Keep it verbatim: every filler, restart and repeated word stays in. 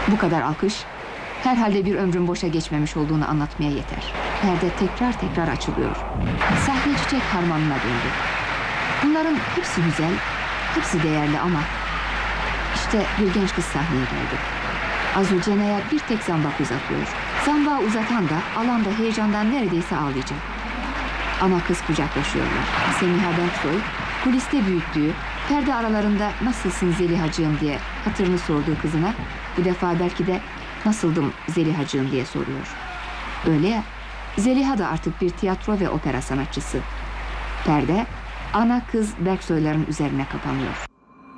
Bu kadar alkış herhalde bir ömrün boşa geçmemiş olduğunu anlatmaya yeter. Perde tekrar tekrar açılıyor. Sahne çiçek harmanına döndü. Bunların hepsi güzel, hepsi değerli ama işte bir genç kız sahneye geldi. Azucena'ya bir tek zambak uzatıyor. Zambağı uzatan da alanda heyecandan neredeyse ağlayacak. Ana kız kucaklaşıyorlar. Semiha Berksoy kuliste büyüttüğü, perde aralarında "Nasılsın Zelihacığım?" diye hatırını sorduğu kızına bu defa belki de "Nasıldım Zelihacığım?" diye soruyor. Öyle ya, Zeliha da artık bir tiyatro ve opera sanatçısı. Perde ana kız Berksoy'ların üzerine kapanıyor.